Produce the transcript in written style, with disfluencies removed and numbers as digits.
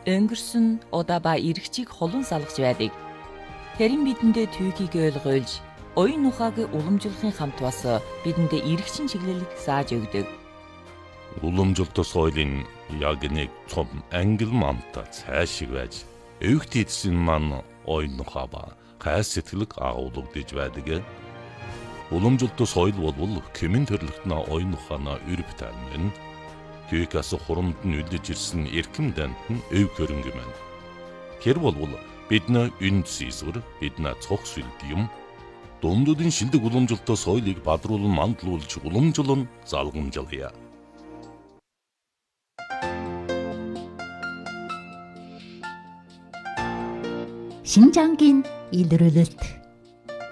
өнгөрсөн удаа ба эргчийг холон салгаж байдаг. Тэрэн бидэндээ түүхийг ойлгуулж, оюун ухааг уламжлахын хамт бас бидэндээ эргчин чиглэлийг зааж өгдөг. Уламжлалт соёлын яг нэг цом ангил мамта цаашиг байж, өвгт эдсэн маань оюун ухаа ба хайр сэтгэлэг агуулгадж байдаг. Уламжлалт соёл бол хэмээн төрлөختнө оюун ухаанаа өрөвтөн мэн. Түүхээс хурамд нь үлдэж ирсэн эрхэм дант нь өв хөрөнгө мэн. Тэр бол бидний үнд сийсвэр, бидний цог сүлд юм. Дундуудын шилдэг уламжлалт соёлыг бадруулан мандуулж уламжлан залгамжлая. Шинжангийн илрүүлэлт.